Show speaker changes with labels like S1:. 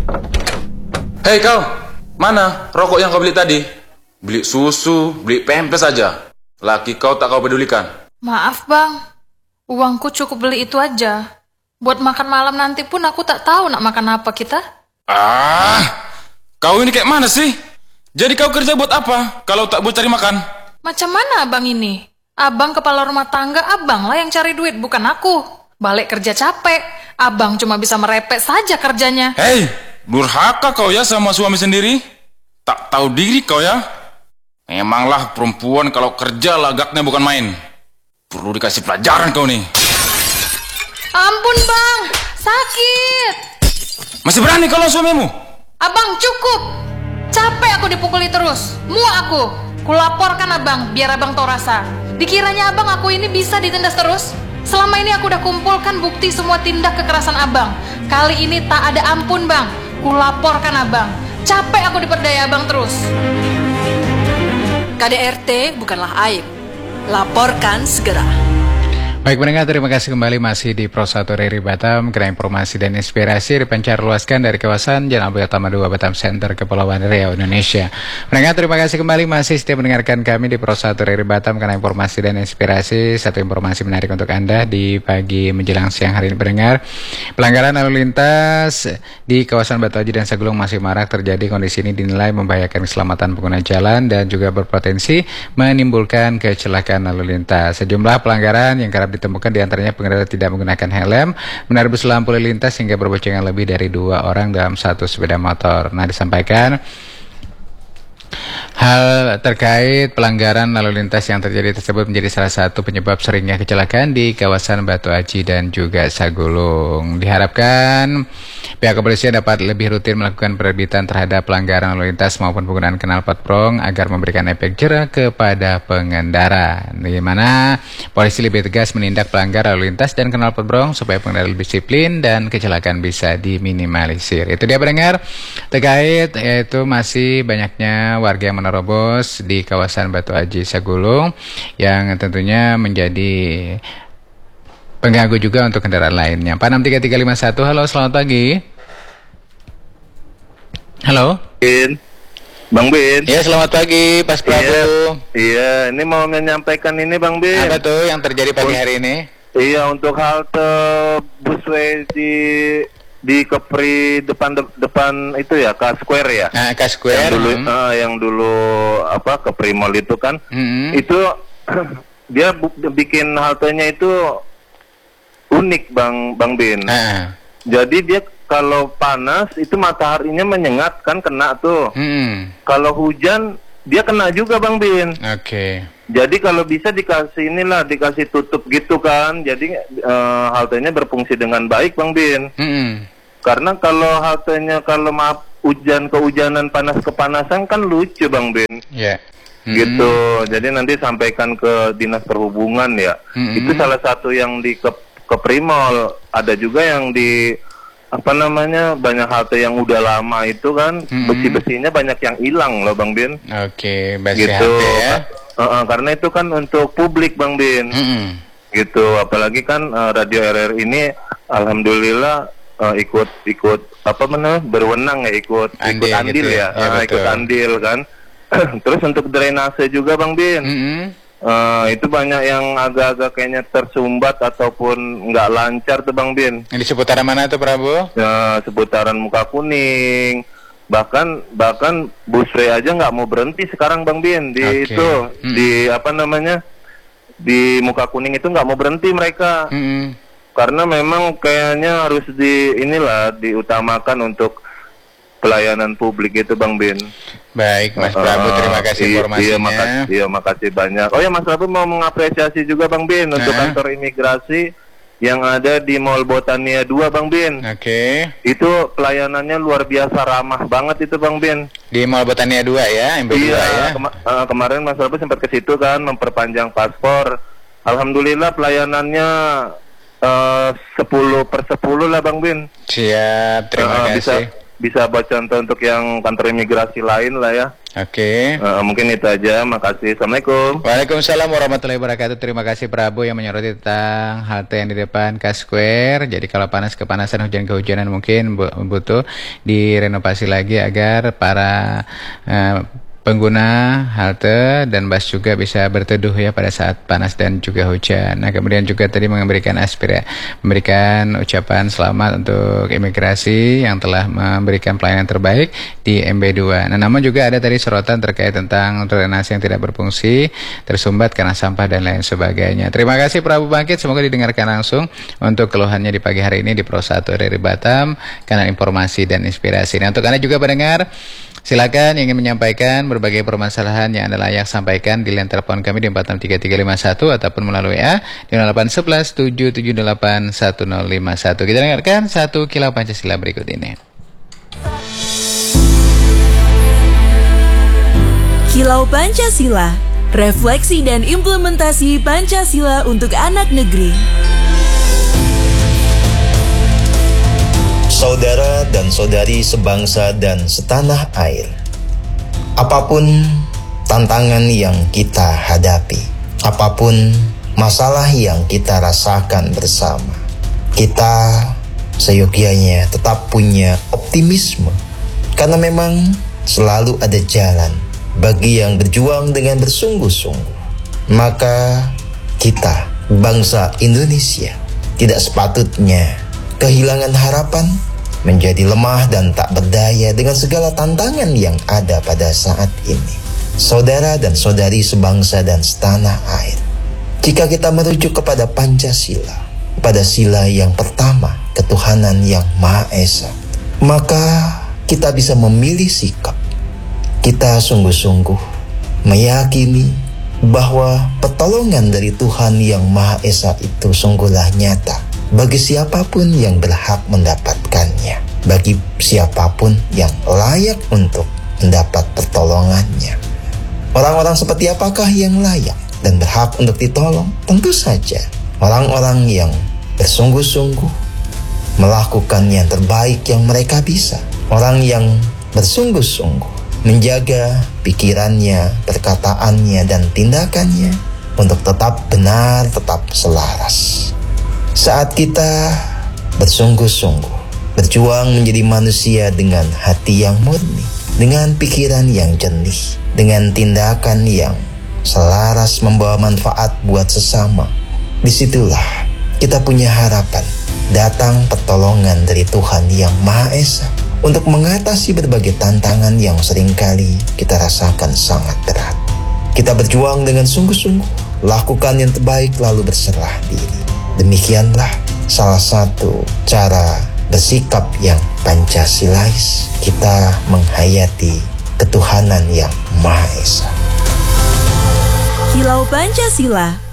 S1: Hei kau, mana rokok yang kau beli tadi? Beli susu, beli pempes saja. Laki kau tak kau pedulikan.
S2: Maaf bang, uangku cukup beli itu aja. Buat makan malam nanti pun aku tak tahu nak makan apa kita.
S1: Kau ini kayak mana sih? Jadi kau kerja buat apa kalau tak buat cari makan?
S2: Macam mana abang ini? Abang kepala rumah tangga, abang lah yang cari duit, bukan aku. Balik kerja capek, abang cuma bisa merepet saja kerjanya.
S1: Hei, durhaka kau ya sama suami sendiri? Tak tahu diri kau ya? Memanglah perempuan kalau kerja lagaknya bukan main. Perlu dikasih pelajaran kau nih.
S2: Ampun bang, sakit.
S1: Masih berani kalau suamimu?
S2: Abang cukup. Capek aku dipukuli terus. Muak aku. Kulaporkan abang, biar abang tahu rasa. Dikiranya abang aku ini bisa ditindas terus? Selama ini aku udah kumpulkan bukti semua tindak kekerasan abang. Kali ini tak ada ampun bang. Kulaporkan abang. Capek aku diperdaya abang terus.
S3: KDRT bukanlah aib. Laporkan segera.
S4: Baik pendengar, terima kasih kembali masih di Pro 1 RRI Batam. Kena informasi dan inspirasi dipencar luaskan dari kawasan Jalan Ampel Utama 2 Batam Center, Kepulauan Riau, Indonesia. Pendengar, terima kasih kembali masih setia mendengarkan kami di Pro 1 RRI Batam. Kena informasi dan inspirasi, satu informasi menarik untuk Anda di pagi menjelang siang hari ini pendengar. Pelanggaran lalu lintas di kawasan Batu Aji dan Sagulung masih marak terjadi. Kondisi ini dinilai membahayakan keselamatan pengguna jalan dan juga berpotensi menimbulkan kecelakaan lalu lintas. Sejumlah pelanggaran yang kerap ditemukan diantaranya pengendara tidak menggunakan helm, menerobos lampu lalu lintas hingga berboncengan lebih dari 2 orang dalam satu sepeda motor. Nah, disampaikan hal terkait pelanggaran lalu lintas yang terjadi tersebut menjadi salah satu penyebab seringnya kecelakaan di kawasan Batu Aji dan juga Sagulung. Diharapkan pihak kepolisian dapat lebih rutin melakukan penerbitan terhadap pelanggaran lalu lintas maupun penggunaan knalpot brong agar memberikan efek jera kepada pengendara. Di mana polisi lebih tegas menindak pelanggar lalu lintas dan knalpot brong supaya pengendara lebih disiplin dan kecelakaan bisa diminimalisir. Itu dia pendengar terkait yaitu masih banyaknya warga yang menerobos di kawasan Batu Aji Sagulung yang tentunya menjadi pengganggu juga untuk kendaraan lainnya. 463351, halo selamat pagi. Halo
S5: Bin, Bang Bin.
S4: Ya, selamat pagi Pas Prabu.
S5: Iya, ini mau menyampaikan ini Bang Bin.
S4: Apa tuh yang terjadi pagi hari ini?
S5: Iya, untuk halte busway di Kepri depan itu ya, K-Square ya.
S4: Nah, K-Square.
S5: Yang dulu apa Kepri Mall itu kan. Itu dia bikin haltenya itu unik Bang Bin. Jadi dia kalau panas itu mataharinya menyengat kan, kena tuh. Kalau hujan dia kena juga Bang Bin.
S4: Oke.
S5: Jadi kalau bisa dikasih tutup gitu kan. Jadi haltenya berfungsi dengan baik Bang Bin. Karena kalau haltenya kehujanan panas kepanasan kan lucu Bang Bin.
S4: Iya.
S5: Gitu. Jadi nanti sampaikan ke Dinas Perhubungan ya. Itu salah satu yang di Kepri Mall. Ada juga yang di banyak halte yang udah lama itu kan, besi-besinya banyak yang hilang loh Bang Bin.
S4: Oke, besi
S5: gitu.
S4: halte ya.
S5: Karena itu kan untuk publik Bang Bin. Gitu. Apalagi kan Radio RR ini alhamdulillah ikut berwenang ya, ikut andil
S4: gitu
S5: ya,
S4: ya
S5: ikut andil kan. Terus untuk drainase juga Bang Bin. Itu banyak yang agak-agak kayaknya tersumbat ataupun nggak lancar tuh Bang Bin.
S4: Di seputaran mana tuh Prabu?
S5: Ya, seputaran Muka Kuning. Bahkan busway aja nggak mau berhenti sekarang Bang Bin di itu di di Muka Kuning itu nggak mau berhenti mereka. Karena memang kayaknya harus diutamakan untuk pelayanan publik itu Bang Bin.
S4: Baik Mas Prabu, terima kasih informasinya.
S5: Iya, makasih banyak. Oh ya Mas Prabu mau mengapresiasi juga Bang Bin untuk kantor imigrasi yang ada di Mall Botania 2 Bang Bin.
S4: Oke.
S5: Itu pelayanannya luar biasa ramah banget itu Bang Bin.
S4: Di Mall Botania 2 ya, MB2 ya.
S5: Kemarin Mas Prabu sempat ke situ kan memperpanjang paspor. Alhamdulillah pelayanannya 10/10 lah Bang Bin.
S4: Siap, terima kasih.
S5: Bisa buat contoh untuk yang kantor imigrasi lain lah ya.
S4: Oke.
S5: Mungkin itu aja. Makasih. Assalamualaikum.
S4: Waalaikumsalam warahmatullahi wabarakatuh. Terima kasih Prabu yang menyoroti tentang halte yang di depan K-Square. Jadi kalau panas kepanasan, hujan kehujanan mungkin butuh direnovasi lagi agar para pengguna halte dan bus juga bisa berteduh ya pada saat panas dan juga hujan. Nah, kemudian juga tadi memberikan ucapan selamat untuk imigrasi yang telah memberikan pelayanan terbaik di MB2. Nah, namun juga ada tadi sorotan terkait tentang drainase yang tidak berfungsi, tersumbat karena sampah dan lain sebagainya. Terima kasih Prabu Bangkit, semoga didengarkan langsung untuk keluhannya di pagi hari ini di Pro 1 dari Batam, kanal informasi dan inspirasi. Nah, untuk Anda juga pendengar, silakan ingin menyampaikan berbagai permasalahan yang Anda layak sampaikan di line telepon kami di 463351 ataupun melalui WA di 081177881051. Kita dengarkan satu kilau Pancasila berikut ini.
S6: Kilau Pancasila, refleksi dan implementasi Pancasila untuk anak negeri.
S7: Saudara dan saudari sebangsa dan setanah air, apapun tantangan yang kita hadapi, apapun masalah yang kita rasakan bersama, kita seyogyanya tetap punya optimisme, karena memang selalu ada jalan bagi yang berjuang dengan bersungguh-sungguh. Maka kita, bangsa Indonesia, tidak sepatutnya kehilangan harapan, menjadi lemah dan tak berdaya dengan segala tantangan yang ada pada saat ini. Saudara dan saudari sebangsa dan setanah air, jika kita merujuk kepada Pancasila, pada sila yang pertama, ketuhanan yang Maha Esa, maka kita bisa memilih sikap. Kita sungguh-sungguh meyakini bahwa pertolongan dari Tuhan yang Maha Esa itu sungguhlah nyata bagi siapapun yang berhak mendapatkannya, bagi siapapun yang layak untuk mendapat pertolongannya. Orang-orang seperti apakah yang layak dan berhak untuk ditolong? Tentu saja orang-orang yang bersungguh-sungguh melakukan yang terbaik yang mereka bisa. Orang yang bersungguh-sungguh menjaga pikirannya, perkataannya, dan tindakannya untuk tetap benar, tetap selaras. Saat kita bersungguh-sungguh berjuang menjadi manusia dengan hati yang murni, dengan pikiran yang jernih, dengan tindakan yang selaras membawa manfaat buat sesama, disitulah kita punya harapan datang pertolongan dari Tuhan yang Maha Esa untuk mengatasi berbagai tantangan yang seringkali kita rasakan sangat berat. Kita berjuang dengan sungguh-sungguh, lakukan yang terbaik lalu berserah diri. Demikianlah salah satu cara bersikap yang Pancasilais, kita menghayati ketuhanan yang Maha Esa.
S6: Kilau Pancasila,